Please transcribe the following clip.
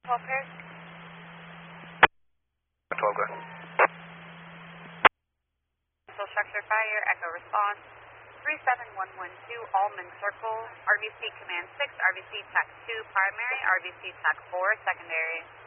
12 pairs. 12, go ahead. Missile structure fire, echo response. 37112 Almond Circle, RBC Command 6, RBC TAC 2 primary, RBC TAC 4 secondary.